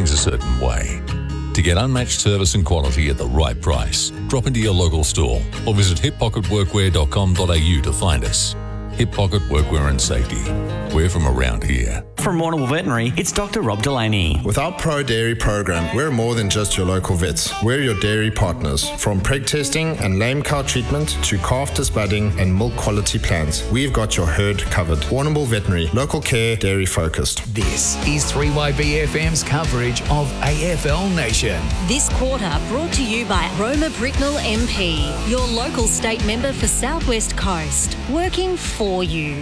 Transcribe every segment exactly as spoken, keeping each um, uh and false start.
things a certain way. To get unmatched service and quality at the right price, drop into your local store or visit hip pocket workwear dot com dot a u to find us. Hip Pocket Workwear and Safety. We're from around here. From Warrnambool Veterinary, it's Doctor Rob Delaney. With our Pro Dairy program, we're more than just your local vets. We're your dairy partners. From preg testing and lame cow treatment to calf disbudding and milk quality plans, we've got your herd covered. Warrnambool Veterinary, local care, dairy focused. This is three Y B F M's coverage of A F L Nation. This quarter brought to you by Roma Bricknell M P, your local state member for South West Coast, working for you.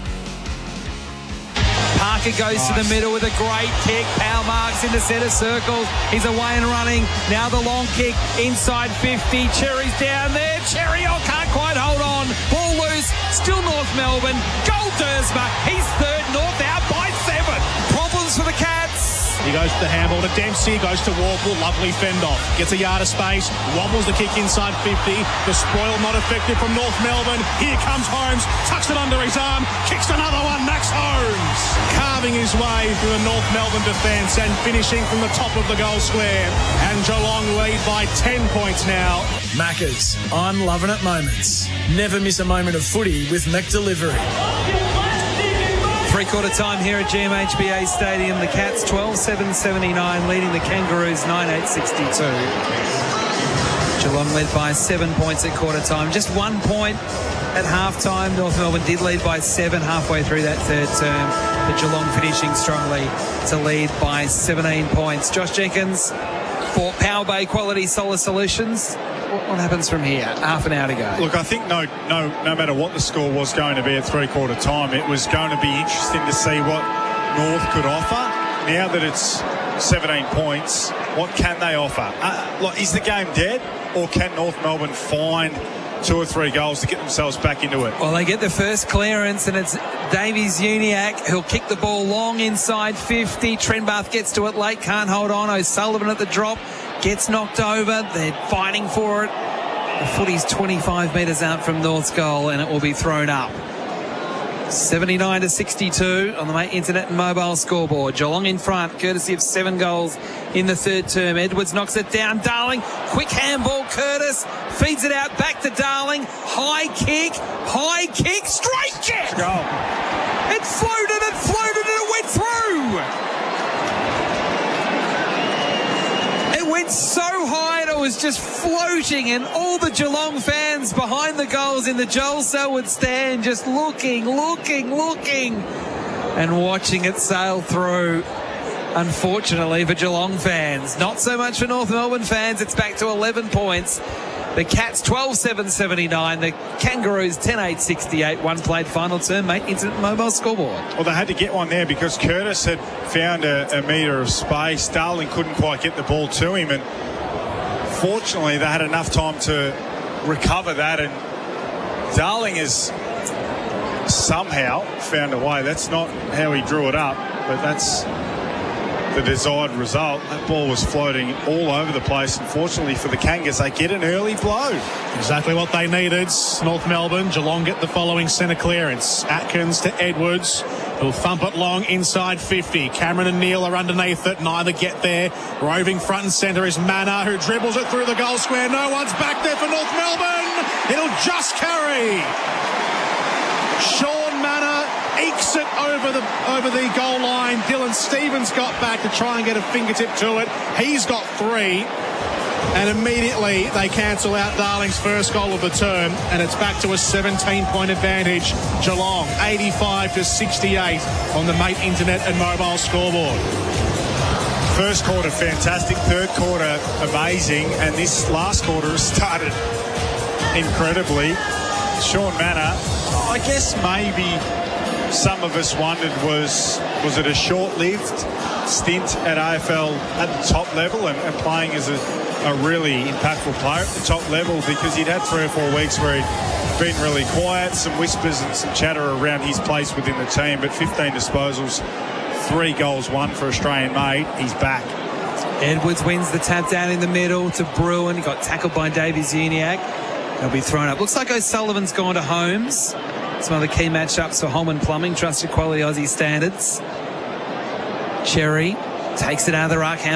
Parker goes nice. to the middle with a great kick. Power marks in the centre circle. He's away and running. Now the long kick inside fifty. Cherry's down there. Cherry oh, can't quite hold on. Ball loose. Still North Melbourne. Goal Dersma. He's third. North out by seven. Problems for the Cats. He goes to the handball to Dempsey, goes to Warple, lovely fend off. Gets a yard of space, wobbles the kick inside fifty. The spoil not effective from North Melbourne. Here comes Holmes, tucks it under his arm, kicks another one, Max Holmes. Carving his way through the North Melbourne defence and finishing from the top of the goal square. And Geelong lead by ten points now. Maccas, I'm loving it moments. Never miss a moment of footy with Mac Delivery. Three-quarter time here at G M H B A Stadium. The Cats twelve seven seventy-nine, leading the Kangaroos nine eight sixty-two. Geelong led by seven points at quarter time. Just one point at half-time. North Melbourne did lead by seven halfway through that third term. But Geelong finishing strongly to lead by seventeen points. Josh Jenkins for Power Bay Quality Solar Solutions. What happens from here? Half an hour to go. Look, I think no, no, no matter what the score was going to be at three-quarter time, it was going to be interesting to see what North could offer. Now that it's seventeen points, what can they offer? Uh, like, is the game dead, or can North Melbourne find two or three goals to get themselves back into it? Well, they get the first clearance, and it's Davies Uniacke who'll kick the ball long inside fifty. Trenbath gets to it late, can't hold on. O'Sullivan at the drop. Gets knocked over. They're fighting for it. The footy's twenty-five metres out from North's goal, and it will be thrown up. seventy-nine to sixty-two on the Mate Internet and Mobile scoreboard. Geelong in front, courtesy of seven goals in the third term. Edwards knocks it down. Darling, quick handball. Curtis feeds it out back to Darling. High kick, high kick, straight kick. Go. It floated, it floated, and it went through. It went so high and it was just floating, and all the Geelong fans behind the goals in the Joel Selwood stand just looking, looking, looking and watching it sail through. Unfortunately for Geelong fans, not so much for North Melbourne fans. It's back to eleven points. The Cats twelve seven seventy-nine, the Kangaroos ten eight sixty-eight. One played final term, Mate Internet Mobile scoreboard. Well, they had to get one there because Curtis had found a, a metre of space. Darling couldn't quite get the ball to him, and fortunately they had enough time to recover that, and Darling has somehow found a way. That's not how he drew it up, but that's the desired result. That ball was floating all over the place. Unfortunately for the Kangas, they get an early blow. Exactly what they needed. North Melbourne, Geelong get the following centre clearance. Atkins to Edwards, who'll thump it long inside fifty. Cameron and Neal are underneath it. Neither get there. Roving front and centre is Manor, who dribbles it through the goal square. No one's back there for North Melbourne. It'll just carry. Sean Manor ekes it over the over the goal line. Dylan Stevens got back to try and get a fingertip to it. He's got three. And immediately they cancel out Darling's first goal of the term, and it's back to a seventeen-point advantage. Geelong, eighty-five to sixty-eight on the Mate Internet and Mobile scoreboard. First quarter, fantastic. Third quarter, amazing. And this last quarter has started incredibly. Sean Manor, I guess maybe some of us wondered, was was it a short-lived stint at A F L at the top level and, and playing as a, a really impactful player at the top level, because he'd had three or four weeks where he'd been really quiet, some whispers and some chatter around his place within the team, but fifteen disposals, three goals, one for Australian made. He's back. Edwards wins the tap down in the middle to Bruin. He got tackled by Davies Uniacke. They'll be thrown up. Looks like O'Sullivan's gone to Holmes. Some other key matchups for Holman Plumbing, trusted quality Aussie standards. Cherry takes it out of the ruck.